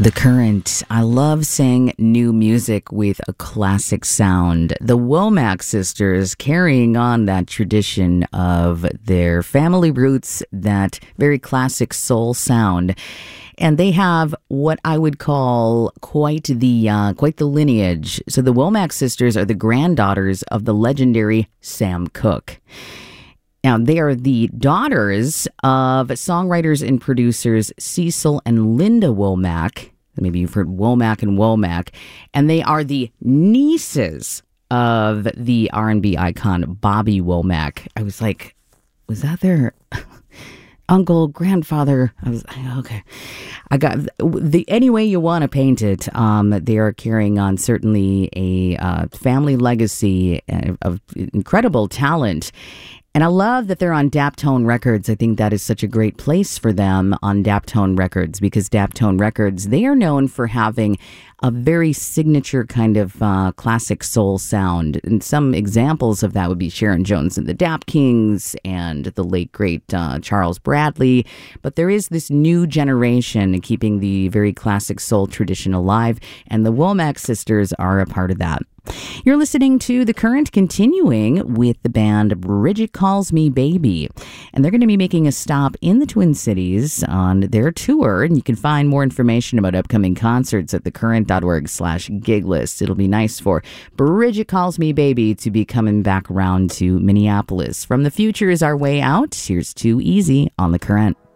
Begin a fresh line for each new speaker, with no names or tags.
The Current. I love saying new music with a classic sound. The Womack sisters carrying on that tradition of their family roots, that very classic soul sound. And they have what I would call quite the lineage. So the Womack sisters are the granddaughters of the legendary Sam Cooke. Now, they are the daughters of songwriters and producers Cecil and Linda Womack. Maybe you've heard Womack and Womack. And they are the nieces of the R&B icon Bobby Womack. I was like, was that their uncle, grandfather? I was okay. I got any way you want to paint it. They are carrying on certainly a family legacy of incredible talent. And I love that they're on Daptone Records. I think that is such a great place for them on Daptone Records, because Daptone Records, they are known for having a very signature kind of classic soul sound. And some examples of that would be Sharon Jones and the Dap Kings and the late, great Charles Bradley. But there is this new generation keeping the very classic soul tradition alive, and the Womack sisters are a part of that. You're listening to The Current, continuing with the band Bridget Calls Me Baby. And they're going to be making a stop in the Twin Cities on their tour. And you can find more information about upcoming concerts at thecurrent.org/gig list. It'll be nice for Bridget Calls Me Baby to be coming back around to Minneapolis. From the Future is our way out. Here's Too Easy on The Current.